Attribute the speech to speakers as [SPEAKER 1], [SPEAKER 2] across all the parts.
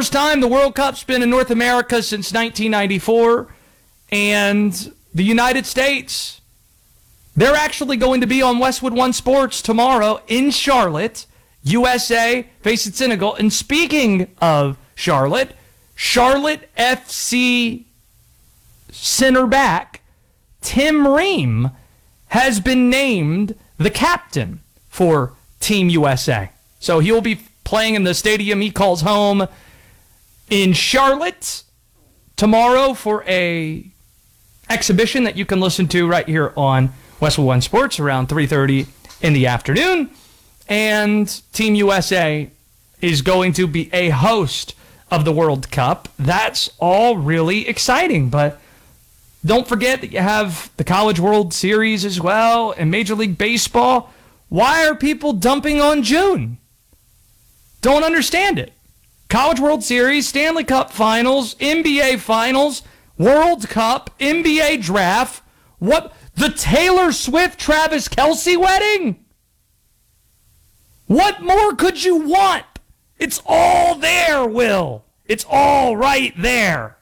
[SPEAKER 1] First time the World Cup's been in North America since 1994, and the United States, they're actually going to be on Westwood One Sports tomorrow in Charlotte. USA facing Senegal. And speaking of Charlotte FC center back Tim Ream has been named the captain for Team USA. So he'll be playing in the stadium he calls home in Charlotte tomorrow for a exhibition that you can listen to right here on Westwood One Sports around 3:30 in the afternoon. And Team USA is going to be a host of the World Cup. That's all really exciting, but don't forget that you have the College World Series as well and Major League Baseball. Why are people dumping on June? Don't understand it. College World Series, Stanley Cup Finals, NBA Finals, World Cup, NBA Draft. What? The Taylor Swift Travis Kelce wedding? What more could you want? It's all there, Will. It's all right there.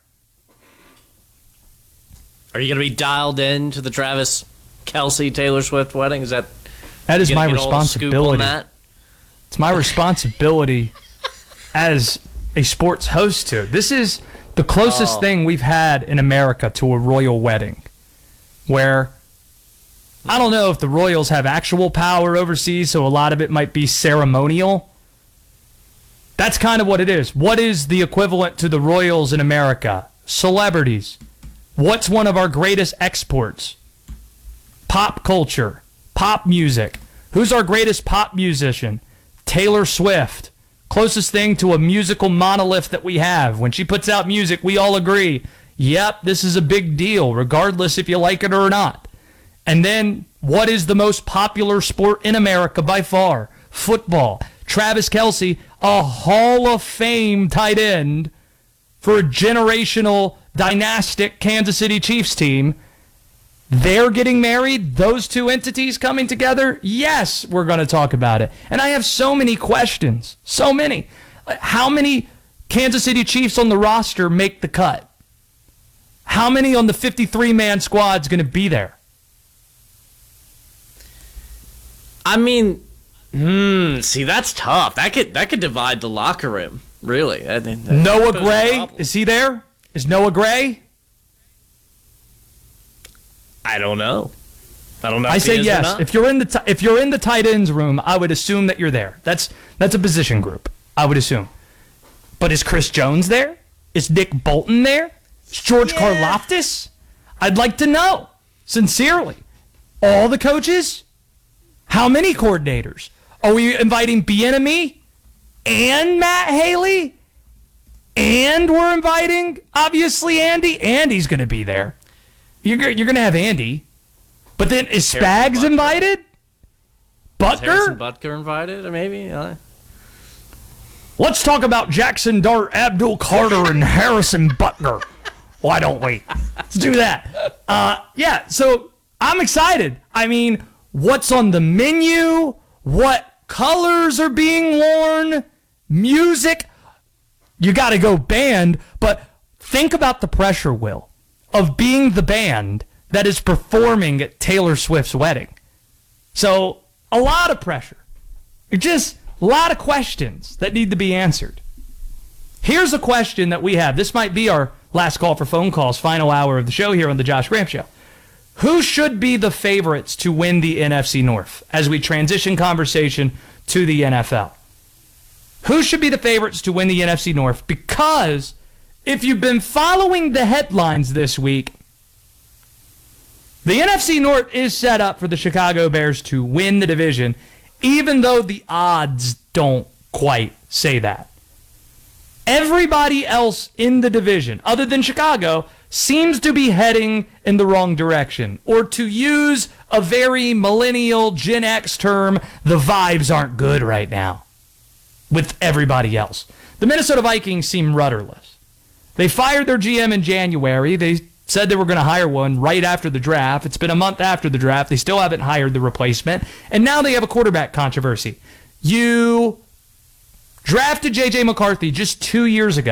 [SPEAKER 2] Are you going to be dialed in to the Travis Kelce Taylor Swift wedding? That
[SPEAKER 1] is my responsibility. It's my responsibility as a sports host to. This is the closest thing we've had in America to a royal wedding, where I don't know if the royals have actual power overseas, so a lot of it might be ceremonial. That's kind of what it is. What is the equivalent to the royals in America? Celebrities. What's one of our greatest exports? Pop culture. Pop music. Who's our greatest pop musician? Taylor Swift. Closest thing to a musical monolith that we have. When she puts out music, we all agree, yep, this is a big deal, regardless if you like it or not. And then, what is the most popular sport in America by far? Football. Travis Kelce, a Hall of Fame tight end for a generational, dynastic Kansas City Chiefs team. They're getting married, those two entities coming together. Yes, we're going to talk about it. And I have so many questions. So many. How many Kansas City Chiefs on the roster make the cut? How many on the 53-man squad is going to be there?
[SPEAKER 2] I mean, see, that's tough. That could divide the locker room, really.
[SPEAKER 1] Noah Gray, is he there? Is Noah Gray?
[SPEAKER 2] I don't know.
[SPEAKER 1] I say yes. If you're in the tight ends room, I would assume that you're there. That's a position group, I would assume. But is Chris Jones there? Is Nick Bolton there? Is George Karlaftis? I'd like to know, sincerely. All the coaches? How many coordinators? Are we inviting Bieniemy and Matt Haley? And we're inviting, obviously, Andy. Andy's going to be there. You're going to have Andy. But then is Spags invited? Butker?
[SPEAKER 2] Harrison Butker invited, or maybe?
[SPEAKER 1] Let's talk about Jackson Dart, Abdul Carter, and Harrison Butker. Why don't we? Let's do that. So I'm excited. I mean, what's on the menu? What colors are being worn? Music? You got to go band, but think about the pressure, Will, of being the band that is performing at Taylor Swift's wedding. So, a lot of pressure. Just a lot of questions that need to be answered. Here's a question that we have. This might be our last call for phone calls, final hour of the show here on the Josh Graham Show. Who should be the favorites to win the NFC North as we transition conversation to the NFL? Who should be the favorites to win the NFC North? Because if you've been following the headlines this week, the NFC North is set up for the Chicago Bears to win the division, even though the odds don't quite say that. Everybody else in the division, other than Chicago, seems to be heading in the wrong direction. Or to use a very millennial Gen X term, the vibes aren't good right now with everybody else. The Minnesota Vikings seem rudderless. They fired their GM in January. They said they were going to hire one right after the draft. It's been a month after the draft. They still haven't hired the replacement. And now they have a quarterback controversy. You drafted J.J. McCarthy just 2 years ago.